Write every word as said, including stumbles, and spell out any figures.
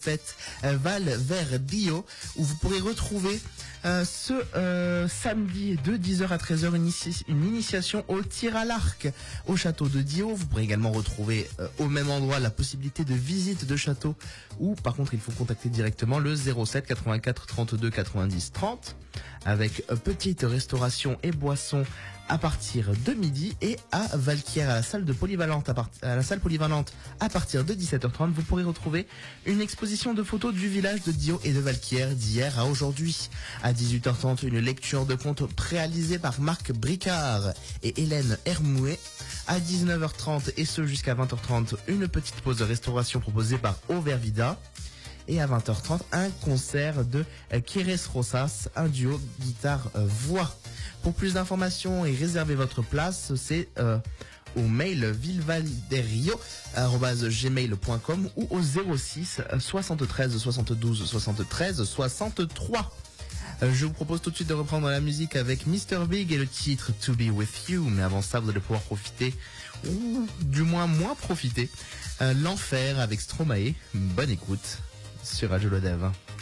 fête euh, Val vers Dio, où vous pourrez retrouver euh, ce euh, samedi de dix heures à treize heures une, inici- une initiation au tir à l'arc au château de Dio. Vous pourrez également retrouver euh, au même endroit la possibilité de visite de château, ou par contre il faut contacter directement le zéro sept quatre-vingt-quatre trente-deux quatre-vingt-dix trente, avec euh, petite restauration et boisson à partir de midi, et à Valquière, à la salle de polyvalente, à, part- à la salle polyvalente à partir de dix-sept heures trente, vous pourrez retrouver une exposition de photos du village de Dio et de Valquière d'hier à aujourd'hui. À dix-huit heures trente, une lecture de contes réalisée par Marc Bricard et Hélène Hermouet. À dix-neuf heures trente, et ce jusqu'à vingt heures trente, une petite pause de restauration proposée par Overvida. Et à vingt heures trente, un concert de euh, Kires Rosas, un duo guitare-voix. Pour plus d'informations et réserver votre place, c'est euh, au mail villevalderio arobase gmail point com ou au zéro six soixante-treize soixante-douze soixante-treize soixante-trois. Euh, Je vous propose tout de suite de reprendre la musique avec mister Big et le titre To Be With You. Mais avant ça, vous allez pouvoir profiter, ou du moins moins profiter, euh, l'enfer avec Stromae. Bonne écoute sur Radio Le Dev.